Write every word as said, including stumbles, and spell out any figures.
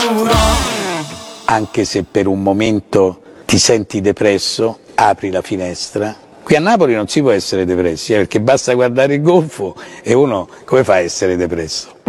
Anche se per un momento ti senti depresso, apri la finestra. Qui a Napoli non si può essere depressi, eh, perché basta guardare il golfo e uno come fa a essere depresso?